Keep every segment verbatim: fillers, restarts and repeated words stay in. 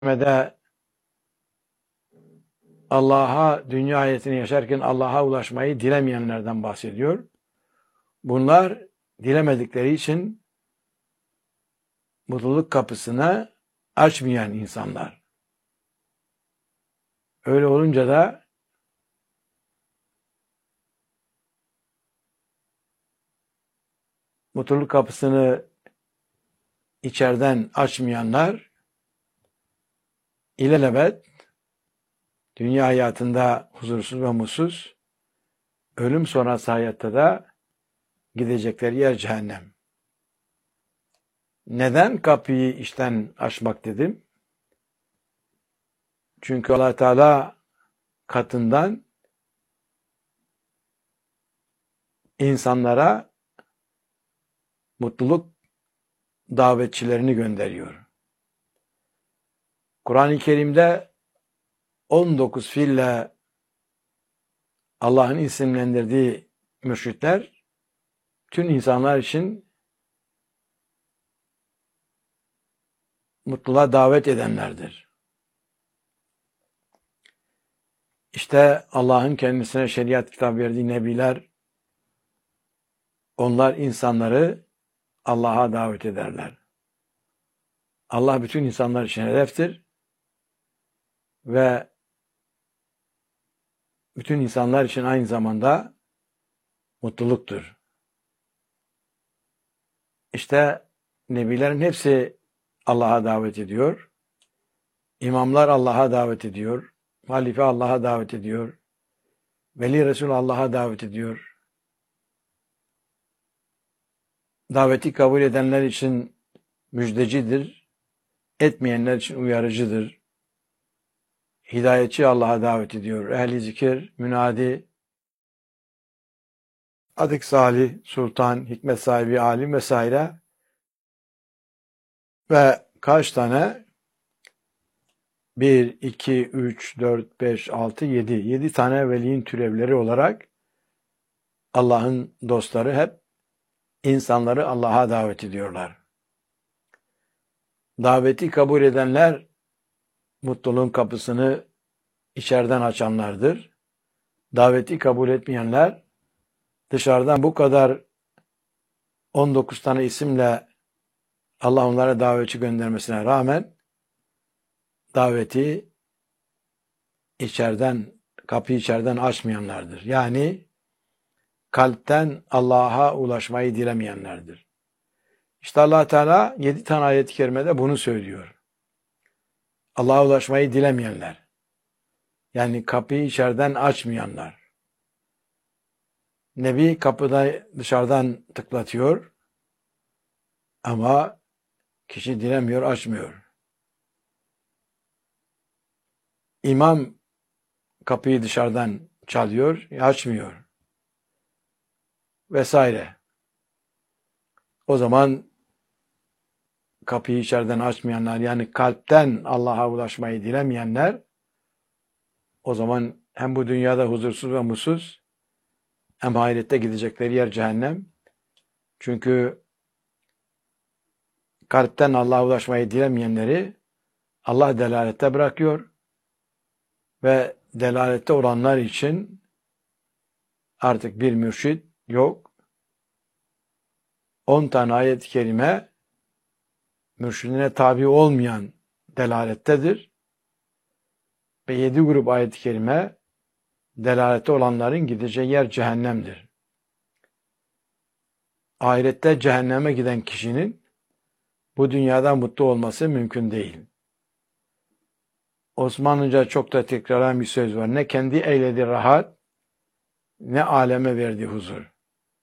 de Allah'a, dünya hayatını yaşarken Allah'a ulaşmayı dilemeyenlerden bahsediyor. Bunlar dilemedikleri için mutluluk kapısını açmayan insanlar. Öyle olunca da mutluluk kapısını içeriden açmayanlar ilelebet dünya hayatında huzursuz ve mutsuz, ölüm sonrası hayatta da gidecekleri yer cehennem. Neden kapıyı içten açmak dedim? Çünkü Allah Teala katından insanlara mutluluk davetçilerini gönderiyor. Kur'an-ı Kerim'de on dokuz fiille Allah'ın isimlendirdiği mürşitler tüm insanlar için mutluluğa davet edenlerdir. İşte Allah'ın kendisine şeriat kitap verdiği nebiler, onlar insanları Allah'a davet ederler. Allah bütün insanlar için hedeftir ve bütün insanlar için aynı zamanda mutluluktur. İşte nebilerin hepsi Allah'a davet ediyor. İmamlar Allah'a davet ediyor. Halife Allah'a davet ediyor. Veli Resul Allah'a davet ediyor. Daveti kabul edenler için müjdecidir. Etmeyenler için uyarıcıdır. Hidayetçi Allah'a davet ediyor. Ehli zikir, münadi, adık salih, sultan, hikmet sahibi, alim vesaire ve kaç tane? bir, iki, üç, dört, beş, altı, yedi. yedi tane veliyin türevleri olarak Allah'ın dostları hep insanları Allah'a davet ediyorlar. Daveti kabul edenler mutluluğun kapısını içeriden açanlardır. Daveti kabul etmeyenler dışarıdan bu kadar on dokuz tane isimle Allah onlara davetçi göndermesine rağmen daveti içeriden, kapıyı içeriden açmayanlardır. Yani kalpten Allah'a ulaşmayı dilemeyenlerdir. İşte Allah Teala yedi tane ayet-i kerimede bunu söylüyor. Allah'a ulaşmayı dilemeyenler. Yani kapıyı içeriden açmayanlar. Nebi kapıda dışarıdan tıklatıyor ama kişi dilemiyor, açmıyor. İmam kapıyı dışarıdan çalıyor, açmıyor. Vesaire. O zaman kapıyı içeriden açmayanlar, yani kalpten Allah'a ulaşmayı dilemeyenler, o zaman hem bu dünyada huzursuz ve mutsuz, hem ahirette gidecekleri yer cehennem. Çünkü kalpten Allah'a ulaşmayı dilemeyenleri Allah delalette bırakıyor ve delalette olanlar için artık bir mürşit yok. On tane ayet-i kerime mürşidine tabi olmayan delalettedir. Ve yedi grup ayet-i kerime delalette olanların gideceği yer cehennemdir. Ahirette cehenneme giden kişinin bu dünyada mutlu olması mümkün değil. Osmanlıca çok da tekrarlanan bir söz var. Ne kendi eyledi rahat, ne aleme verdi huzur.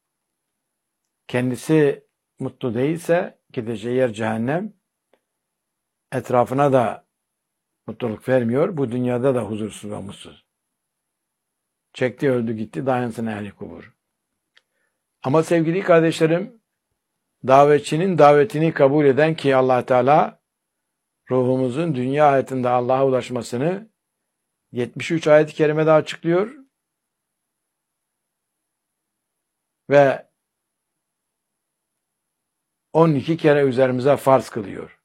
Kendisi mutlu değilse gideceği yer cehennem, etrafına da mutluluk vermiyor, bu dünyada da huzursuz ve mutsuz. Çekti öldü gitti, dayansın ehli kubur. Ama sevgili kardeşlerim, davetçinin davetini kabul eden ki Allah Teala ruhumuzun dünya hayatında Allah'a ulaşmasını yetmiş üç ayet-i kerimede açıklıyor ve on iki kere üzerimize farz kılıyor.